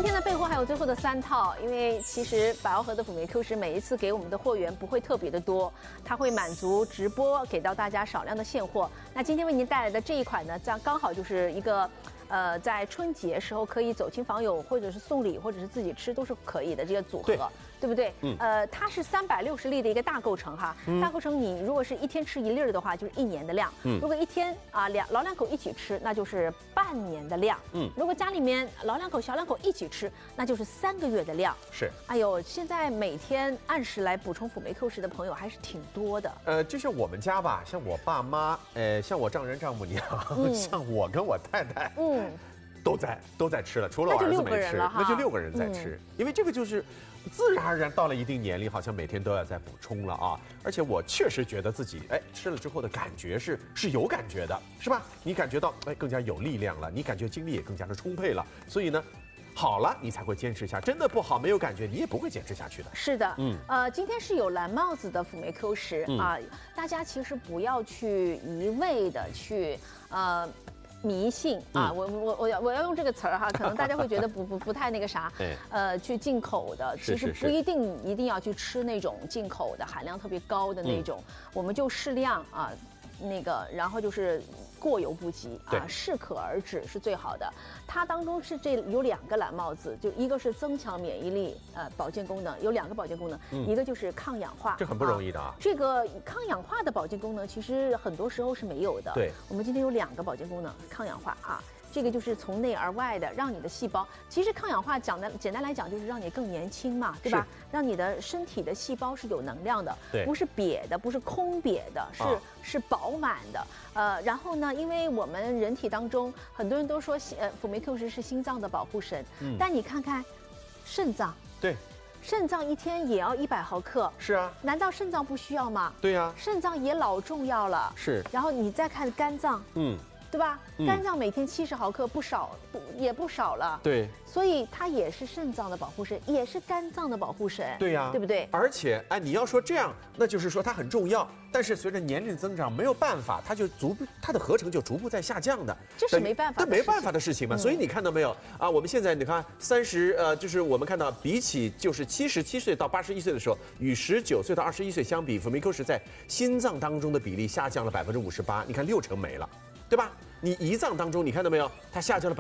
今天的备货还有最后的3套，因为其实百奥和的辅酶 Q10每一次给我们的货源不会特别的多，它会满足直播给到大家少量的现货。那今天为您带来的这一款呢，这样刚好就是一个。在春节时候可以走亲访友，或者是送礼，或者是自己吃都是可以的这个组合，对不对？它是360粒的一个大构成哈，大构成你如果是一天吃1粒的话，就是1年的量。如果一天啊老两口一起吃，那就是半年的量。如果家里面老两口小两口一起吃，那就是3个月的量。 是。 哎呦，现在每天按时来补充辅酶 Q10的朋友还是挺多的。 就像我们家吧，像我爸妈，像我丈人丈母娘，像我跟我太太，都在吃了，除了我儿子没吃，那就6个人在吃。因为这个就是自然而然到了一定年龄，好像每天都要再补充了啊。而且我确实觉得自己吃了之后的感觉是有感觉的，是吧？你感觉到更加有力量了，你感觉精力也更加的充沛了，所以呢。好了，你才会坚持下。真的不好，没有感觉，你也不会坚持下去的。 是的，今天是有蓝帽子的辅酶 Q10啊，大家其实不要去一味的去迷信啊，我要用这个词儿哈，可能大家会觉得不太那个啥，去进口的，其实不一定要去吃那种进口的含量特别高的那种，我们就适量啊。然后就是过犹不及啊，适可而止是最好的。它当中是有2个蓝帽子，就一个是增强免疫力，保健功能有2个保健功能，一个就是抗氧化， 这很不容易的啊。 这个抗氧化的保健功能其实很多时候是没有的。对，我们今天有2个保健功能，抗氧化啊。这个就是从内而外的，让你的细胞，其实抗氧化简单来讲就是让你更年轻嘛，对吧？让你的身体的细胞是有能量的，不是瘪的，不是空瘪的，是饱满的。然后呢，因为我们人体当中很多人都说，辅酶 Q10是心脏的保护神，但你看看肾脏，肾脏一天也要100毫克，是啊，难道肾脏不需要吗？对呀，肾脏也老重要了，是。然后你再看肝脏，对吧？肝脏每天70毫克也不少了。对，所以它也是肾脏的保护神，也是肝脏的保护神。对呀，对不对？ 而且你要说这样，那就是说它很重要，但是随着年龄增长，没有办法，它的合成就逐步在下降的。 这是没办法， 没办法的事情嘛。所以你看到没有啊？我们现在你看就是我们看到比起就是77岁到81岁的时候，与19岁到21岁相比，辅酶 Q10在心脏当中的比例下降了58%，你看60%没了。对吧？你胰脏当中，你看到没有？它下降了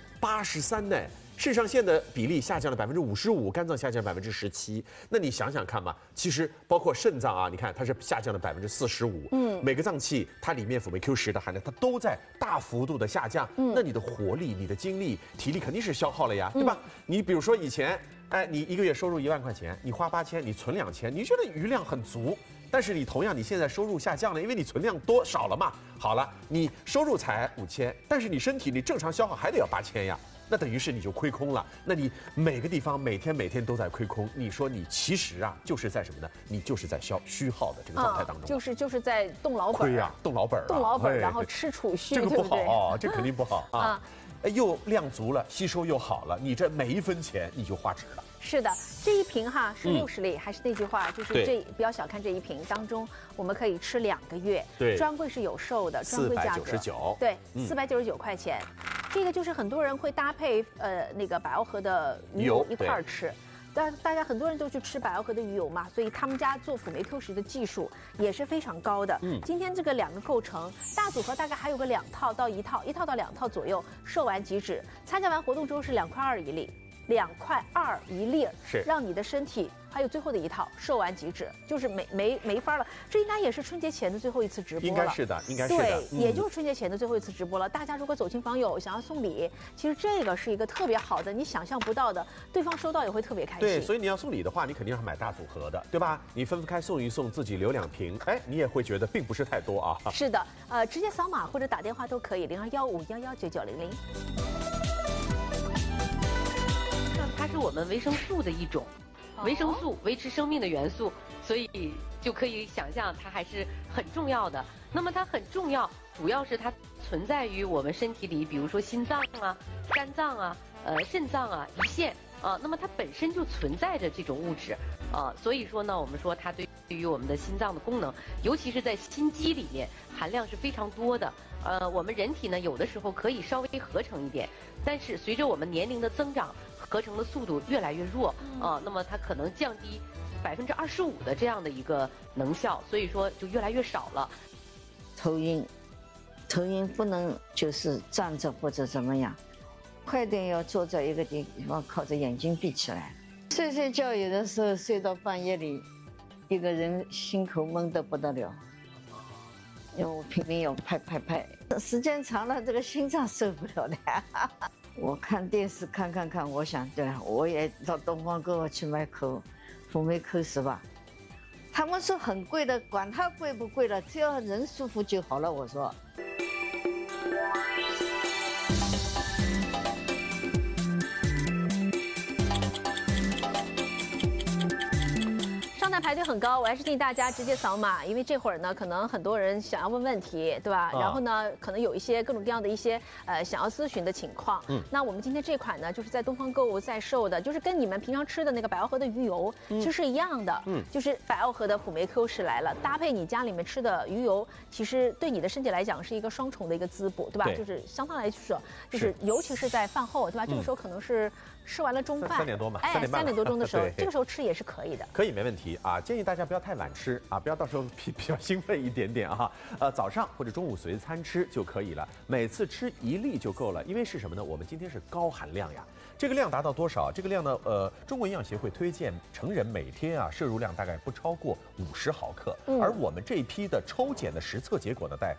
83%呢。肾上腺的比例下降了55%，肝脏下降了17%。那你想想看嘛，其实包括肾脏啊，你看它是下降了45%。每个脏器它里面辅酶 Q10的含量，它都在大幅度的下降。那你的活力、你的精力、体力肯定是消耗了呀，对吧？你比如说以前，你1个月收入1万块钱，你花8000，你存2000，你觉得余量很足。但是你现在收入下降了，因为你存量少了嘛。好了，你收入才5000，但是你身体你正常消耗还得要8000呀，那等于是你就亏空了。那你每个地方每天都在亏空，你说你其实就是在什么呢？你就是在虚耗的这个状态当中， 就是在动老本。 亏呀，动老本，然后吃储蓄， 这个不好啊，这肯定不好啊。又量足了，吸收又好了，你这每1分钱你就花值了。 是的，这一瓶是60粒，还是那句话，就是不要小看这一瓶当中，我们可以吃2个月。对，专柜是有售的，专柜价格 499， 对，499块钱。这个就是很多人会搭配百奥和的鱼油一块儿吃。大家很多人都去吃百奥和的鱼油嘛，所以他们家做辅酶 Q10的技术也是非常高的。今天这个2个构成大组合大概还有个2套到1套，1套到2套左右，售完即止。参加完活动之后是2块2一粒，2块2一粒，是让你的身体。还有最后的1套售完即止，就是没法了。这应该也是春节前的最后一次直播了。 应该是的。 对，也就是春节前的最后一次直播了。大家如果走亲访友想要送礼，其实这个是一个特别好的，你想象不到的，对方收到也会特别开心。 对，所以你要送礼的话，你肯定要买大组合的，对吧？你分开送一送，自己留2瓶，你也会觉得并不是太多啊。 是的，直接扫码或者打电话都可以，0215119900。 它是我们维生素的一种。维生素维持生命的元素，所以就可以想象它还是很重要的。那么它很重要，主要是它存在于我们身体里，比如说心脏啊、肝脏啊、肾脏啊、胰腺啊，那么它本身就存在着这种物质所以说呢，我们说它对于我们的心脏的功能，尤其是在心肌里面含量是非常多的。我们人体呢有的时候可以稍微合成一点，但是随着我们年龄的增长， 合成的速度越来越弱那么它可能降低25%的这样的一个能效，所以说就越来越少了。 头晕不能就是站着或者怎么样，快点要坐在一个地方，靠着眼睛闭起来。睡觉有的时候睡到半夜里，一个人心口闷得不得了，因为我拼命要拍，时间长了这个心脏受不了的。我看电视看，我想对，我也到东方购物去买口辅酶扣是吧？他们说很贵的，管它贵不贵了，只要人舒服就好了。我说。 上台排队很高，我还是建议大家直接扫码，因为这会儿呢，可能很多人想要问问题，对吧？然后呢，可能有一些各种各样的一些想要咨询的情况。那我们今天这款呢，就是在东方购物在售的，就是跟你们平常吃的那个百奥河的鱼油其实是一样的。就是百奥河的辅酶 Q 是来了，搭配你家里面吃的鱼油，其实对你的身体来讲是一个双重的一个滋补，对吧？就是相当来说，就是尤其是在饭后，对吧？这个时候可能是吃完了中饭 3点多嘛 ，3点多钟的时候，这个时候吃也是可以的。 可以，没问题啊！建议大家不要太晚吃啊，不要到时候比较兴奋一点点啊。早上或者中午随餐吃就可以了，每次吃1粒就够了。因为是什么呢？我们今天是高含量呀。这个量达到多少？这个量呢？中国营养协会推荐成人每天摄入量大概不超过50毫克，而我们这一批的抽检的实测结果呢，在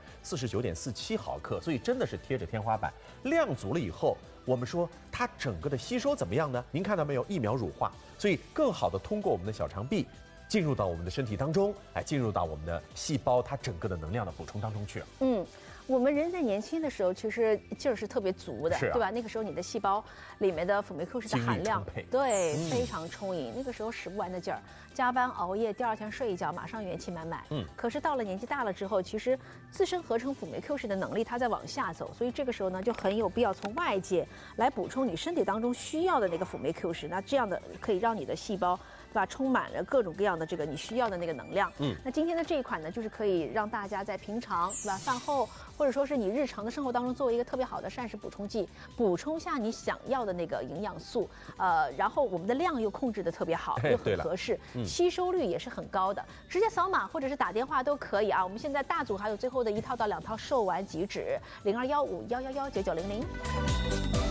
49.47毫克，所以真的是贴着天花板。量足了以后，我们说它整个的吸收怎么样呢？您看到没有？1秒乳化，所以更好的通过我们的小肠壁进入到我们的身体当中，进入到我们的细胞它整个的能量的补充当中去。 我们人在年轻的时候，其实劲儿是特别足的，对吧？那个时候你的细胞里面的辅酶 Q 的含量，对，非常充盈。那个时候使不完的劲儿，加班熬夜，第2天睡一觉，马上元气满满。可是到了年纪大了之后，其实自身合成辅酶 Q 的能力它在往下走，所以这个时候呢，就很有必要从外界来补充你身体当中需要的那个辅酶 Q。那这样的可以让你的细胞，对吧，充满了各种各样的这个你需要的那个能量。那今天的这一款呢，就是可以让大家在平常，对吧，饭后。或者说是你日常的生活当中作为一个特别好的膳食补充剂，补充下你想要的那个营养素，然后我们的量又控制的特别好，又很合适，吸收率也是很高的。直接扫码或者是打电话都可以啊。我们现在大组还有最后的1套到2套售完即止，0215111990。